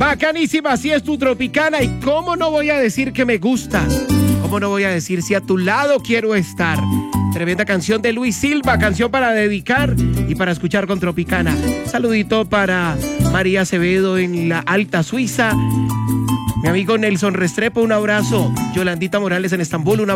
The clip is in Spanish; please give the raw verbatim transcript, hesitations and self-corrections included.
Bacanísima, así es tu Tropicana. Y cómo no voy a decir que me gusta, cómo no voy a decir si a tu lado quiero estar. Tremenda canción de Luis Silva, canción para dedicar y para escuchar con Tropicana. Saludito para María Acevedo en la Alta Suiza. Mi amigo Nelson Restrepo, un abrazo. Yolandita Morales en Estambul, un